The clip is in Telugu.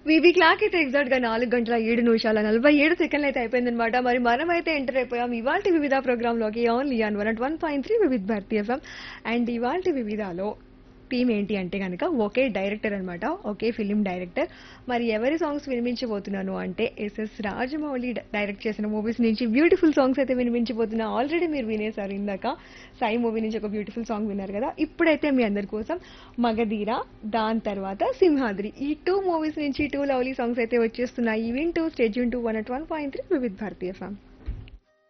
వీబీ క్లాక్ అయితే ఎగ్జాక్ట్ గా 4 గంటల 7 నిమిషాల 47 సెకండ్లు అయితే అయిపోయిందనమాట. మరి మనమైతే ఎంటర్ అయిపోయాం ఇవాల్టి వివిధ ప్రోగ్రామ్ లోకి only on 101.3 Vividh Bharati FM. And ఇవాల్టి వివిధలో టీమ్ ఏంటి అంటే కనుక ఒకే డైరెక్టర్ అన్నమాట, ఒకే ఫిలిం డైరెక్టర్. మరి ఎవరి సాంగ్స్ వినిపించబోతున్నాను అంటే ఎస్ఎస్ రాజమౌళి డైరెక్ట్ చేసిన మూవీస్ నుంచి బ్యూటిఫుల్ సాంగ్స్ అయితే వినిపించబోతున్నా. ఆల్రెడీ మీరు వినేశారు ఇందాక సాయి మూవీ నుంచి ఒక బ్యూటిఫుల్ సాంగ్ విన్నారు కదా. ఇప్పుడైతే మీ అందరి కోసం మగధీర, దాని తర్వాత సింహాద్రి, ఈ 2 మూవీస్ నుంచి 2 లవ్లీ సాంగ్స్ అయితే వచ్చేస్తున్నాయి. వింటూ స్టేజ్ 101.3 వివిధ్ భారతి ఎఫ్ఎం.